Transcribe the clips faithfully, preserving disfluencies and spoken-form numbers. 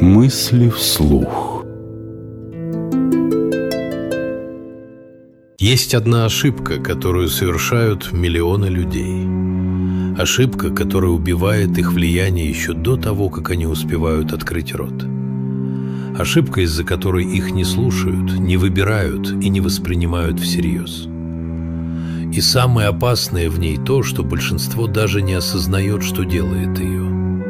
Мысли вслух. Есть одна ошибка, которую совершают миллионы людей. Ошибка, которая убивает их влияние еще до того, как они успевают открыть рот. Ошибка, из-за которой их не слушают, не выбирают и не воспринимают всерьез. И самое опасное в ней то, что большинство даже не осознает, что делает ее.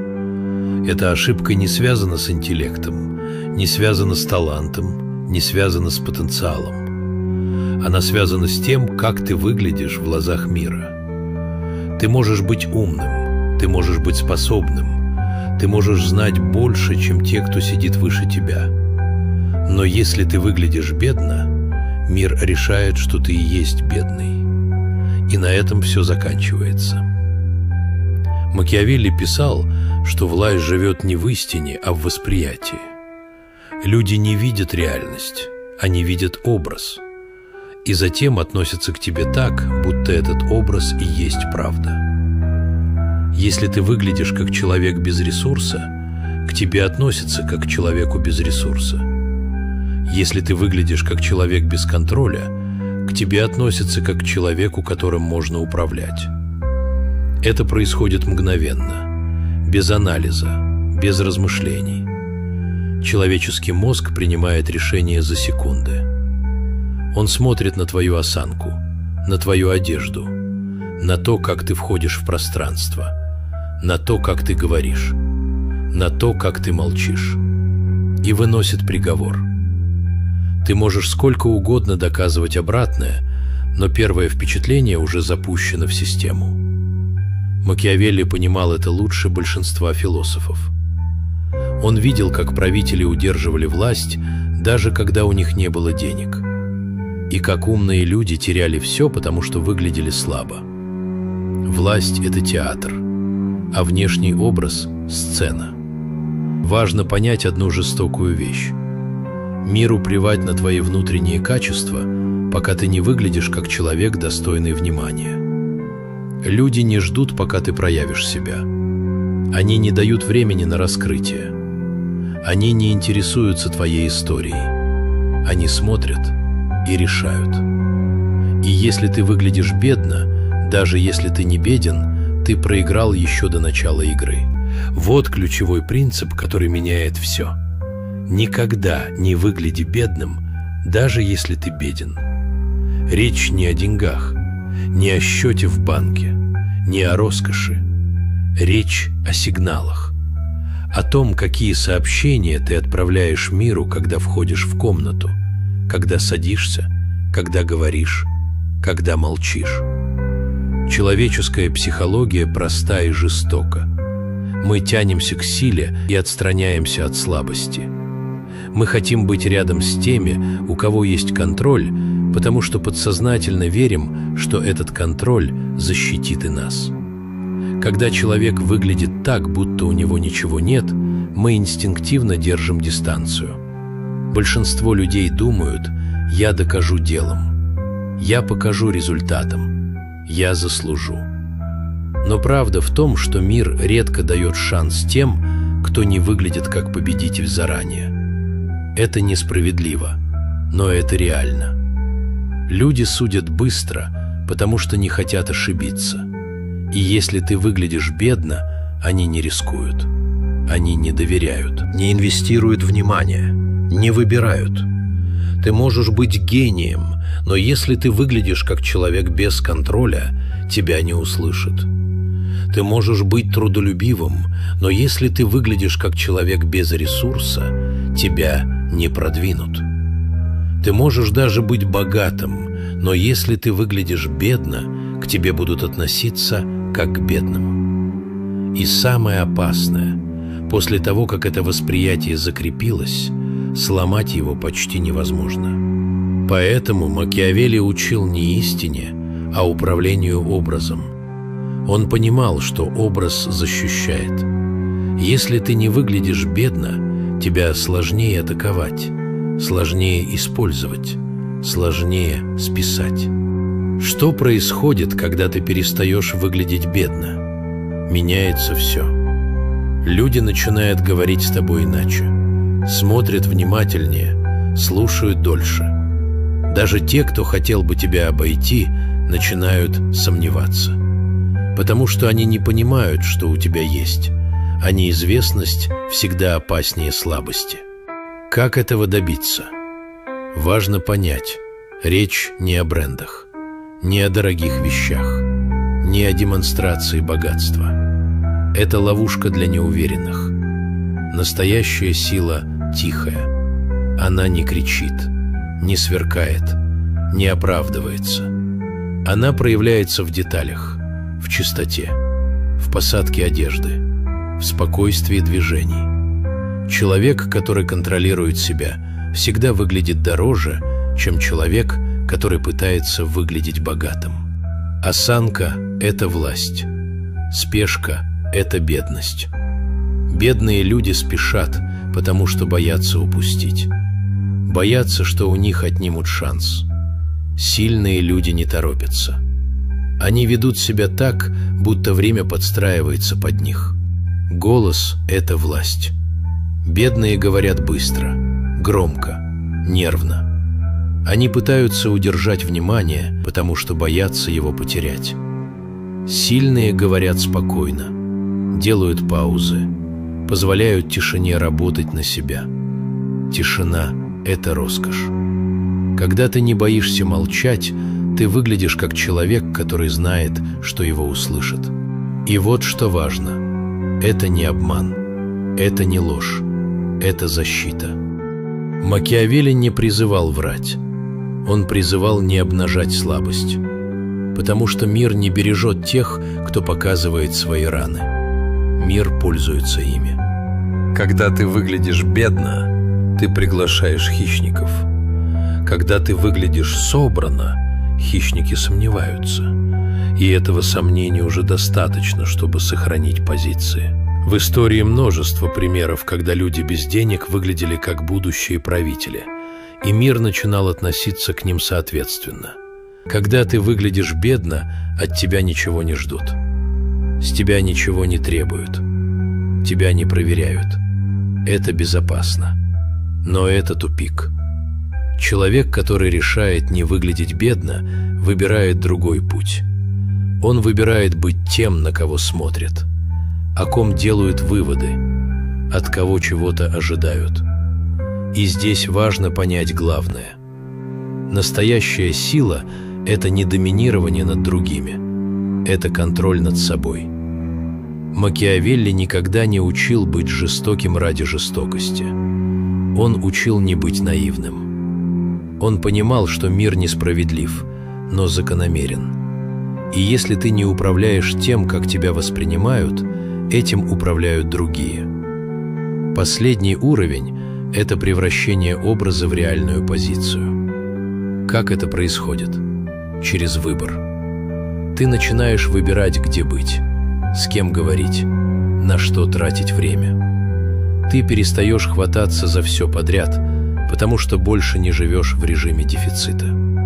Эта ошибка не связана с интеллектом, не связана с талантом, не связана с потенциалом. Она связана с тем, как ты выглядишь в глазах мира. Ты можешь быть умным, ты можешь быть способным, ты можешь знать больше, чем те, кто сидит выше тебя. Но если ты выглядишь бедно, мир решает, что ты и есть бедный. И на этом все заканчивается. Макиавелли писал, что власть живет не в истине, а в восприятии. Люди не видят реальность, они видят образ. И затем относятся к тебе так, будто этот образ и есть правда. Если ты выглядишь как человек без ресурса, к тебе относятся как к человеку без ресурса. Если ты выглядишь как человек без контроля, к тебе относятся как к человеку, которым можно управлять. Это происходит мгновенно, без анализа, без размышлений. Человеческий мозг принимает решения за секунды. Он смотрит на твою осанку, на твою одежду, на то, как ты входишь в пространство, на то, как ты говоришь, на то, как ты молчишь, и выносит приговор. Ты можешь сколько угодно доказывать обратное, но первое впечатление уже запущено в систему. Макиавелли понимал это лучше большинства философов. Он видел, как правители удерживали власть, даже когда у них не было денег. И как умные люди теряли все, потому что выглядели слабо. Власть – это театр, а внешний образ – сцена. Важно понять одну жестокую вещь. Миру плевать на твои внутренние качества, пока ты не выглядишь как человек, достойный внимания. Люди не ждут, пока ты проявишь себя. Они не дают времени на раскрытие. Они не интересуются твоей историей. Они смотрят и решают. И если ты выглядишь бедно, даже если ты не беден, ты проиграл еще до начала игры. Вот ключевой принцип, который меняет все. Никогда не выгляди бедным, даже если ты беден. Речь не о деньгах, не о счете в банке, не о роскоши. Речь о сигналах, о том, какие сообщения ты отправляешь миру, когда входишь в комнату, когда садишься, когда говоришь, когда молчишь. Человеческая психология проста и жестока. Мы тянемся к силе и отстраняемся от слабости. Мы хотим быть рядом с теми, у кого есть контроль, потому что подсознательно верим, что этот контроль защитит и нас. Когда человек выглядит так, будто у него ничего нет, мы инстинктивно держим дистанцию. Большинство людей думают: «Я докажу делом, я покажу результатом, я заслужу». Но правда в том, что мир редко дает шанс тем, кто не выглядит как победитель заранее. Это несправедливо, но это реально. Люди судят быстро, потому что не хотят ошибиться. И если ты выглядишь бедно, они не рискуют. Они не доверяют, не инвестируют внимание, не выбирают. Ты можешь быть гением, но если ты выглядишь как человек без контроля, тебя не услышат. Ты можешь быть трудолюбивым, но если ты выглядишь как человек без ресурса, тебя не продвинут. Ты можешь даже быть богатым, но если ты выглядишь бедно, к тебе будут относиться как к бедному. И самое опасное, после того, как это восприятие закрепилось, сломать его почти невозможно. Поэтому Макиавелли учил не истине, а управлению образом. Он понимал, что образ защищает. Если ты не выглядишь бедно, тебя сложнее атаковать, сложнее использовать, сложнее списать. Что происходит, когда ты перестаешь выглядеть бедно? Меняется все. Люди начинают говорить с тобой иначе. смотрят внимательнее, слушают дольше. Даже те, кто хотел бы тебя обойти, начинают сомневаться. Потому что они не понимают, что у тебя есть, а неизвестность всегда опаснее слабости. Как этого добиться? Важно понять, речь не о брендах, не о дорогих вещах, не о демонстрации богатства. Это ловушка для неуверенных. Настоящая сила тихая. Она не кричит, не сверкает, не оправдывается. Она проявляется в деталях, в чистоте, в посадке одежды, в спокойствии движений. Человек, который контролирует себя, всегда выглядит дороже, чем человек, который пытается выглядеть богатым. Осанка – это власть. Спешка – это бедность. Бедные люди спешат, потому что боятся упустить. Боятся, что у них отнимут шанс. Сильные люди не торопятся. Они ведут себя так, будто время подстраивается под них. Голос – это власть. Бедные говорят быстро, громко, нервно. Они пытаются удержать внимание, потому что боятся его потерять. Сильные говорят спокойно, делают паузы, позволяют тишине работать на себя. Тишина – это роскошь. Когда ты не боишься молчать, ты выглядишь как человек, который знает, что его услышат. И вот что важно. Это не обман, это не ложь, это защита. Макиавелли не призывал врать. Он призывал не обнажать слабость. Потому что мир не бережет тех, кто показывает свои раны. Мир пользуется ими. Когда ты выглядишь бедно, ты приглашаешь хищников. Когда ты выглядишь собранно, хищники сомневаются. И этого сомнения уже достаточно, чтобы сохранить позиции. В истории множество примеров, когда люди без денег выглядели как будущие правители, и мир начинал относиться к ним соответственно. Когда ты выглядишь бедно, от тебя ничего не ждут. С тебя ничего не требуют. Тебя не проверяют. Это безопасно. Но это тупик. Человек, который решает не выглядеть бедно, выбирает другой путь. Он выбирает быть тем, на кого смотрят, о ком делают выводы, от кого чего-то ожидают. И здесь важно понять главное. Настоящая сила – это не доминирование над другими, это контроль над собой. Макиавелли никогда не учил быть жестоким ради жестокости. Он учил не быть наивным. Он понимал, что мир несправедлив, но закономерен. И если ты не управляешь тем, как тебя воспринимают, этим управляют другие. Последний уровень – это превращение образа в реальную позицию. Как это происходит? Через выбор. Ты начинаешь выбирать, где быть, с кем говорить, на что тратить время. Ты перестаешь хвататься за все подряд, потому что больше не живешь в режиме дефицита.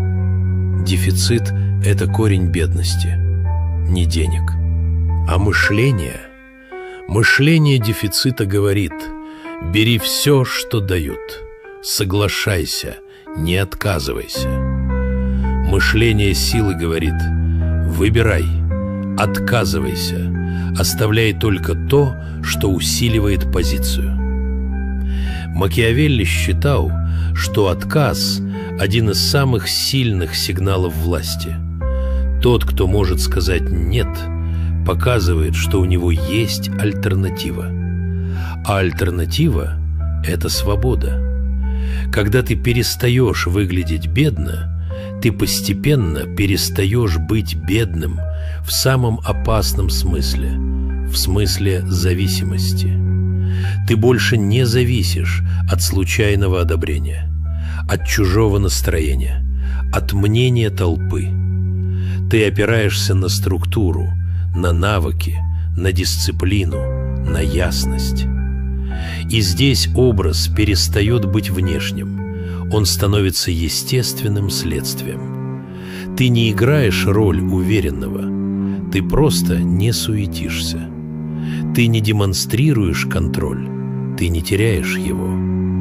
Дефицит – это корень бедности, не денег. А мышление? Мышление дефицита говорит: бери все, что дают, соглашайся, не отказывайся. Мышление силы говорит: выбирай, отказывайся, оставляй только то, что усиливает позицию. Макиавелли считал, что отказ – один из самых сильных сигналов власти. Тот, кто может сказать «нет», показывает, что у него есть альтернатива. А альтернатива – это свобода. Когда ты перестаешь выглядеть бедно, ты постепенно перестаешь быть бедным в самом опасном смысле, в смысле зависимости. Ты больше не зависишь от случайного одобрения, от чужого настроения, от мнения толпы. Ты опираешься на структуру, на навыки, на дисциплину, на ясность. И здесь образ перестает быть внешним, он становится естественным следствием. Ты не играешь роль уверенного, ты просто не суетишься. Ты не демонстрируешь контроль, ты не теряешь его.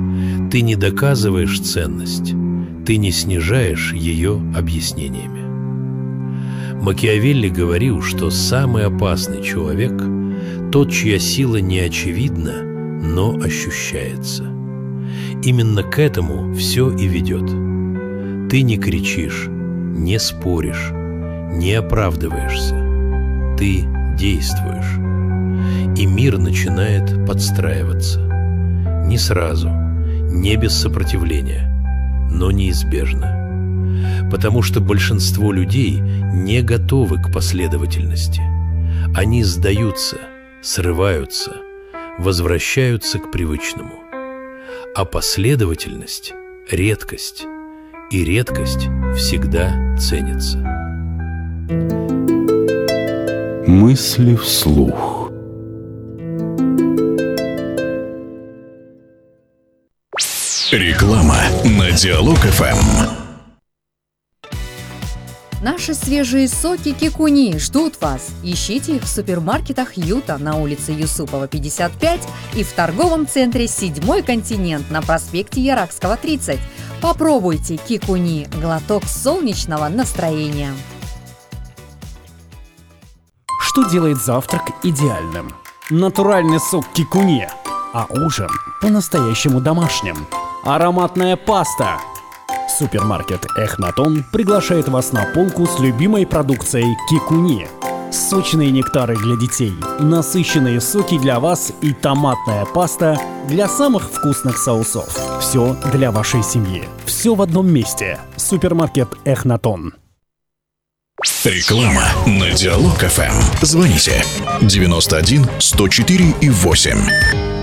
Ты не доказываешь ценность, ты не снижаешь ее объяснениями. Макиавелли говорил, что самый опасный человек – тот, чья сила не очевидна, но ощущается. Именно к этому все и ведет. Ты не кричишь, не споришь, не оправдываешься. Ты действуешь. И мир начинает подстраиваться. Не сразу, не без сопротивления, но неизбежно. Потому что большинство людей не готовы к последовательности. Они сдаются, срываются, возвращаются к привычному. А последовательность – редкость, и редкость всегда ценится. Мысли вслух. Реклама на Диалог-ФМ. Наши свежие соки Кикуни ждут вас. Ищите их в супермаркетах Юта на улице Юсупова, пятьдесят пять и в торговом центре «Седьмой континент» на проспекте Яракского, тридцать. Попробуйте Кикуни – глоток солнечного настроения. Что делает завтрак идеальным? Натуральный сок Кикуни, а ужин по-настоящему домашним. Ароматная паста. Супермаркет Эхнатон приглашает вас на полку с любимой продукцией Кикуни. Сочные нектары для детей, насыщенные соки для вас и томатная паста для самых вкусных соусов. Все для вашей семьи. Все в одном месте. Супермаркет Эхнатон. Реклама на Диалог-ФМ. Звоните девяносто один сто четыре и восемь.